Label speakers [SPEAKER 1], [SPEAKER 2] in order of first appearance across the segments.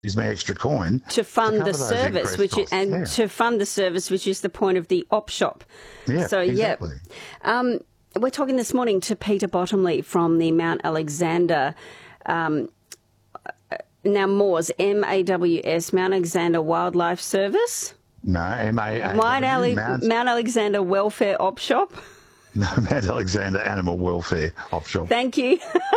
[SPEAKER 1] use my extra coin
[SPEAKER 2] to fund
[SPEAKER 1] cover
[SPEAKER 2] the
[SPEAKER 1] those
[SPEAKER 2] service,
[SPEAKER 1] increased costs.
[SPEAKER 2] to fund the service, which is the point of the op shop.
[SPEAKER 1] Yeah,
[SPEAKER 2] so
[SPEAKER 1] exactly.
[SPEAKER 2] Yeah. We're talking this morning to Peter Bottomley from the Mount Alexander, now MAWS, MAWS, Mount Alexander Wildlife Service.
[SPEAKER 1] No,
[SPEAKER 2] Mount Alexander Welfare Op Shop.
[SPEAKER 1] No, Mount Alexander Animal Welfare Op Shop.
[SPEAKER 2] Thank you.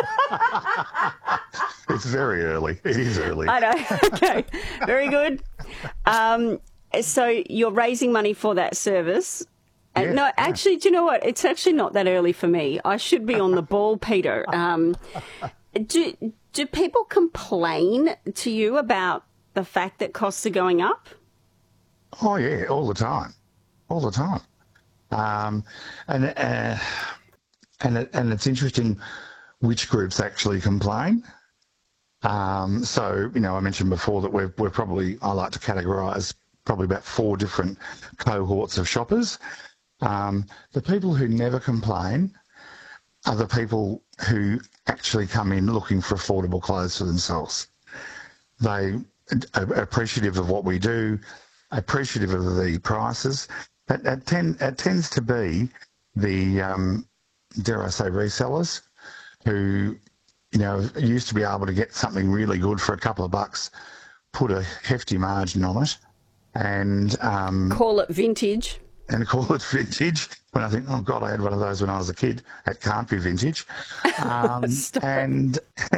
[SPEAKER 1] It's very early. It is early.
[SPEAKER 2] I know. Okay, very good. So you're raising money for that service.
[SPEAKER 1] Yeah,
[SPEAKER 2] No, actually, do you know what? It's actually not that early for me. I should be on the ball, Peter. Do people complain to you about the fact that costs are going up?
[SPEAKER 1] Oh, yeah, all the time. All the time. And it's interesting which groups actually complain. So, I mentioned before that we're probably, I like to categorise probably about 4 different cohorts of shoppers. The people who never complain are the people who actually come in looking for affordable clothes for themselves. They are appreciative of what we do, appreciative of the prices. It tends to be the, dare I say, resellers who, used to be able to get something really good for a couple of bucks, put a hefty margin on it, and
[SPEAKER 2] call it vintage.
[SPEAKER 1] And call it vintage. When I think, oh God, I had one of those when I was a kid. It can't be vintage. And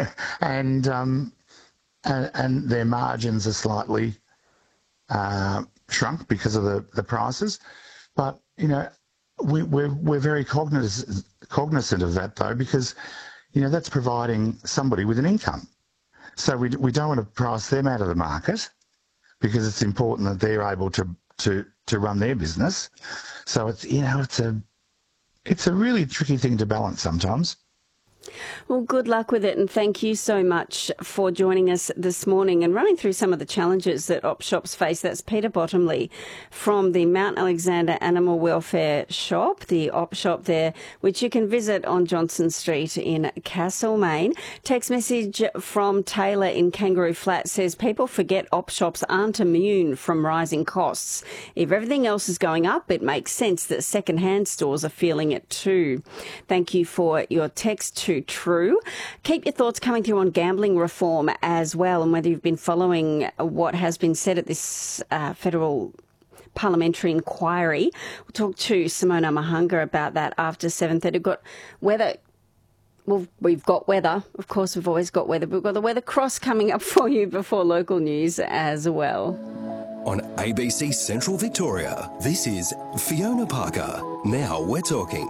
[SPEAKER 1] their margins are slightly shrunk because of the prices. But we're very cognizant of that though, because that's providing somebody with an income. So we don't want to price them out of the market, because it's important that they're able to run their business. So it's a really tricky thing to balance sometimes.
[SPEAKER 2] Well, good luck with it, and thank you so much for joining us this morning and running through some of the challenges that op shops face. That's Peter Bottomley from the Mount Alexander Animal Welfare Shop, the op shop there, which you can visit on Johnson Street in Castlemaine. Text message from Taylor in Kangaroo Flat says, people forget op shops aren't immune from rising costs. If everything else is going up, it makes sense that second-hand stores are feeling it too. Thank you for your text to True. Keep your thoughts coming through on gambling reform as well, and whether you've been following what has been said at this federal parliamentary inquiry. We'll talk to Simona Mahunga about that after 7:30. We've got weather. Well, we've got weather. Of course, we've always got weather. We've got the weather cross coming up for you before local news as well.
[SPEAKER 3] On ABC Central Victoria, this is Fiona Parker. Now we're talking.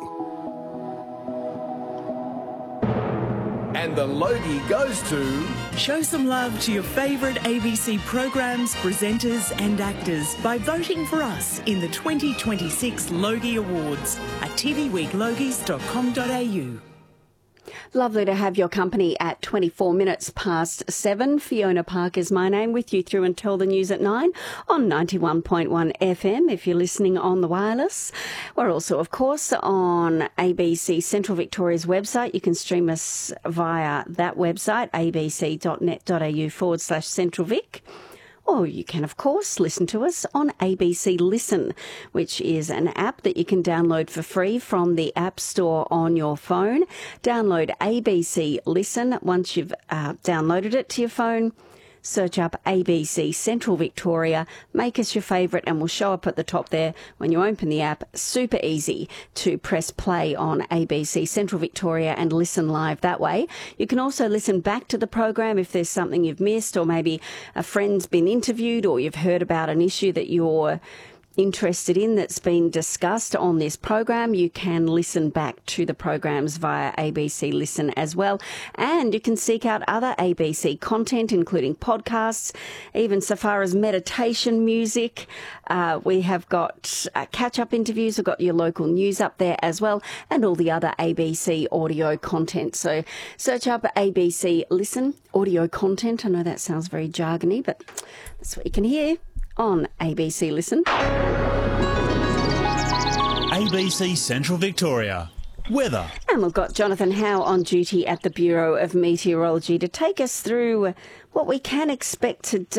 [SPEAKER 4] And the Logie goes to...
[SPEAKER 5] Show some love to your favourite ABC programs, presenters and actors by voting for us in the 2026 Logie Awards at tvweeklogies.com.au.
[SPEAKER 2] Lovely to have your company at 24 minutes past 7. Fiona Park is my name, with you through until the news at 9 on 91.1 FM if you're listening on the wireless. We're also, of course, on ABC Central Victoria's website. You can stream us via that website, abc.net.au/centralvic. Or you can, of course, listen to us on ABC Listen, which is an app that you can download for free from the App Store on your phone. Download ABC Listen. Once you've downloaded it to your phone, search up ABC Central Victoria, make us your favourite, and we'll show up at the top there when you open the app. Super easy to press play on ABC Central Victoria and listen live that way. You can also listen back to the program if there's something you've missed, or maybe a friend's been interviewed, or you've heard about an issue that you're interested in that's been discussed on this program. You can listen back to the programs via ABC Listen as well. And you can seek out other ABC content, including podcasts, even so far as meditation music. We have got catch-up interviews. We've got your local news up there as well, and all the other ABC audio content. So search up ABC Listen, audio content. I know that sounds very jargony, but that's what you can hear on ABC Listen.
[SPEAKER 6] ABC Central Victoria. Weather.
[SPEAKER 2] And we've got Jonathan Howe on duty at the Bureau of Meteorology to take us through what we can expect today.